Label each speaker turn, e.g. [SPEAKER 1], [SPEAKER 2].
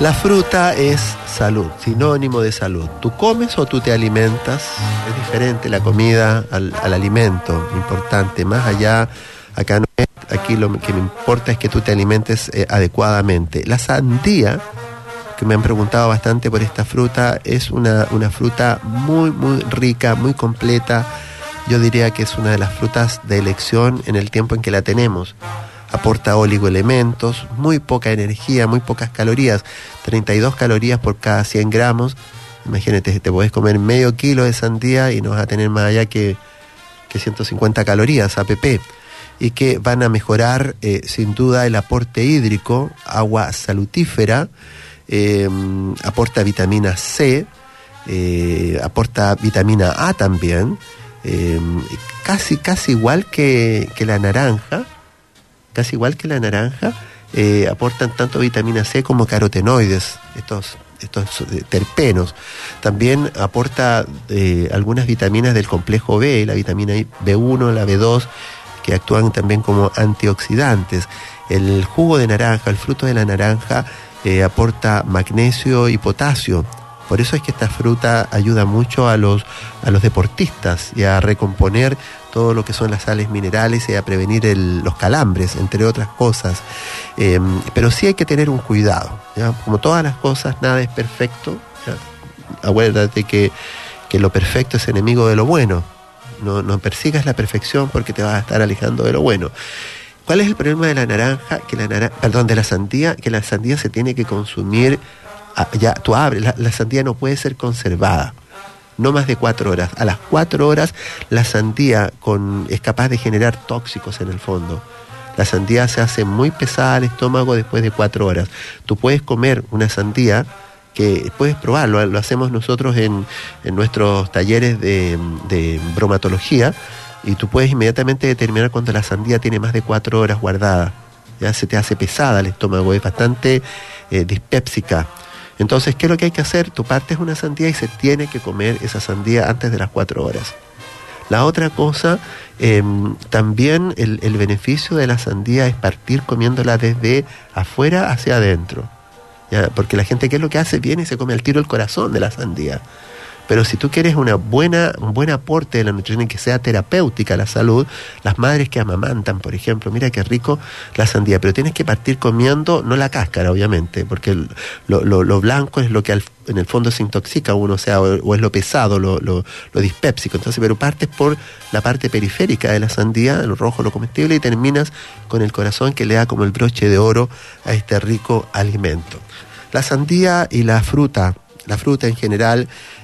[SPEAKER 1] La fruta es salud, sinónimo de salud. ¿Tú comes o tú te alimentas? Es diferente la comida al alimento, importante. Más allá, acá no es, aquí lo que me importa es que tú te alimentes adecuadamente. La sandía, que me han preguntado bastante por esta fruta, es una fruta muy, muy rica, muy completa. Yo diría que es una de las frutas de elección en el tiempo en que la tenemos. Aporta oligoelementos, muy poca energía, muy pocas calorías, 32 calorías por cada 100 gramos. Imagínate, te podés comer medio kilo de sandía y no vas a tener más allá que 150 calorías APP, y que van a mejorar sin duda el aporte hídrico, agua salutífera, aporta vitamina C, aporta vitamina A también, casi igual que la naranja. Casi igual que la naranja, aportan tanto vitamina C como carotenoides, estos terpenos. También aporta algunas vitaminas del complejo B, la vitamina B1, la B2, que actúan también como antioxidantes. El jugo de naranja, el fruto de la naranja, aporta magnesio y potasio. Por eso es que esta fruta ayuda mucho a los deportistas y a recomponer todo lo que son las sales minerales y a prevenir los calambres, entre otras cosas. Pero sí hay que tener un cuidado, ¿ya? Como todas las cosas, nada es perfecto, ¿ya? Acuérdate que lo perfecto es enemigo de lo bueno. No persigas la perfección porque te vas a estar alejando de lo bueno. ¿Cuál es el problema de la naranja? De la sandía, que la sandía se tiene que consumir. Ya tú abres, la sandía no puede ser conservada, no más de 4 horas. A las 4 horas la sandía es capaz de generar tóxicos en el fondo. La sandía se hace muy pesada al estómago después de 4 horas. Tú puedes comer una sandía, que puedes probarlo, lo hacemos nosotros en nuestros talleres de bromatología, y tú puedes inmediatamente determinar cuando la sandía tiene más de 4 horas guardada. Ya se te hace pesada el estómago, es bastante dispépsica. Entonces, ¿qué es lo que hay que hacer? Tú partes una sandía y se tiene que comer esa sandía antes de las 4 horas. La otra cosa, también el beneficio de la sandía es partir comiéndola desde afuera hacia adentro, ¿ya? Porque la gente, ¿qué es lo que hace? Viene y se come al tiro el corazón de la sandía. Pero si tú quieres un buen aporte de la nutrición y que sea terapéutica a la salud, las madres que amamantan, por ejemplo, mira qué rico la sandía, pero tienes que partir comiendo, no la cáscara, obviamente, porque lo blanco es lo que en el fondo se intoxica a uno, o es lo pesado, lo dispépsico. Entonces, pero partes por la parte periférica de la sandía, lo rojo, lo comestible, y terminas con el corazón, que le da como el broche de oro a este rico alimento. La sandía y la fruta en general,